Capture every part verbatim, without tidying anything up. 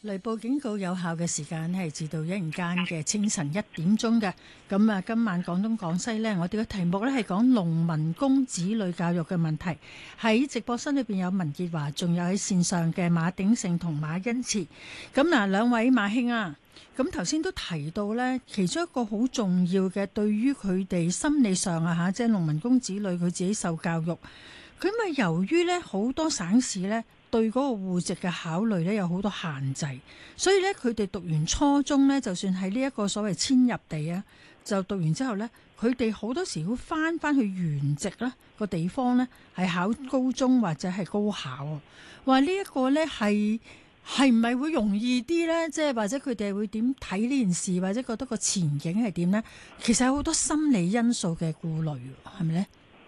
雷暴警告有效嘅時間係至到一陣間嘅清晨一點鐘嘅。咁啊，今晚廣東廣西呢，我哋嘅題目呢係講農民工子女教育嘅問題。喺直播室裏邊有文潔華，仲有喺線上嘅馬鼎盛同馬恩賜。咁嗱，兩位馬兄啊，咁頭先都提到呢，其中一個好重要嘅，對於佢哋心理上啊吓，即係農民工子女佢自己受教育，佢咪由於呢好多省市呢，對嗰個戶籍嘅考慮咧有好多限制，所以咧佢哋讀完初中咧，就算喺呢一個所謂遷入地啊，就讀完之後咧，佢哋好多時會翻翻去原籍啦個地方咧，係考高中或者係高考。話呢一個咧係係唔係會容易啲咧？即係或者佢哋會點睇呢件事，或者覺得個前景係點咧？其實有好多心理因素嘅顧慮，係咪咧？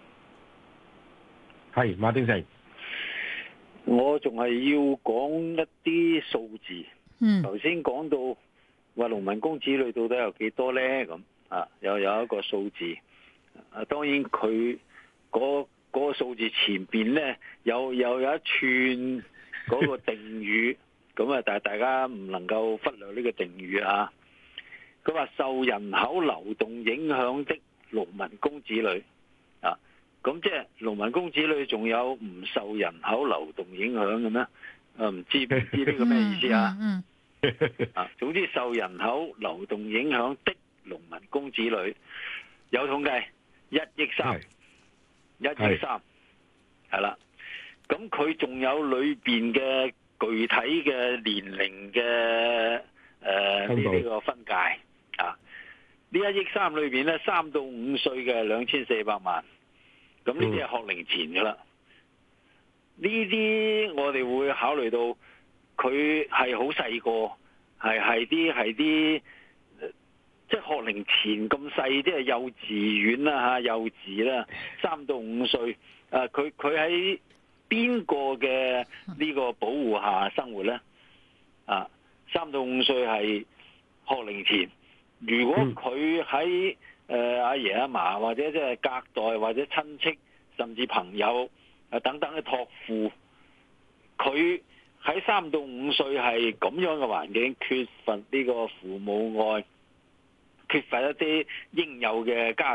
係馬鼎盛。 我仲係要講一啲數字。 嗯， 頭先講到話農民工子女到底有幾多呢？咁啊，又有一個數字。啊，當然佢嗰嗰個數字前邊呢，有又有，有一串嗰個定語，咁啊，但係大家唔能夠忽略呢個定語啊。佢話受人口流動影響的農民工子女啊。咁即係農民工子女仲有唔受人口流動影響嘅咩？啊，唔知唔知呢個咩意思啊？ 嗯啊，總之受人口流動影響的農民工子女有統計一億三，一億三係啦。咁佢仲有裏邊嘅具體嘅年齡嘅誒呢呢個分界啊。呢一億三裏邊咧，三到五歲嘅兩千四百萬。咁呢啲係學齡前噶啦，呢啲我哋會考慮到佢係好細個，係係啲係啲即係學齡前咁細，即係幼稚園啦嚇，幼稚啦，三到五歲，誒佢佢喺邊個嘅呢個保護下生活咧？啊，三到五歲係學齡前，如果佢喺誒阿爺阿嫲或者即係隔代或者親戚甚至朋友啊等等嘅託付，佢喺三到五歲係咁樣嘅環境，缺乏呢個父母愛，缺乏一啲應有嘅家